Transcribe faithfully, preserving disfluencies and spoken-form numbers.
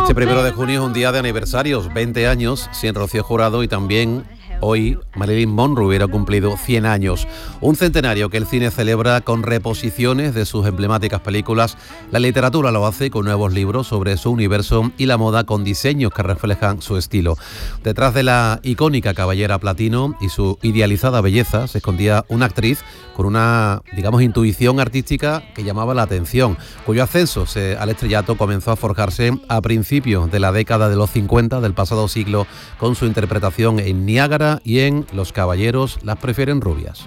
Este primero de junio es un día de aniversarios, veinte años sin Rocío Jurado, y también hoy Marilyn Monroe hubiera cumplido cien años. Un centenario que el cine celebra con reposiciones de sus emblemáticas películas. La literatura lo hace con nuevos libros sobre su universo y la moda con diseños que reflejan su estilo. Detrás de la icónica cabellera platino y su idealizada belleza se escondía una actriz con una, digamos, intuición artística que llamaba la atención, cuyo ascenso se, al estrellato comenzó a forjarse a principios de la década de los cincuenta del pasado siglo con su interpretación en Niágara y en Los caballeros las prefieren rubias.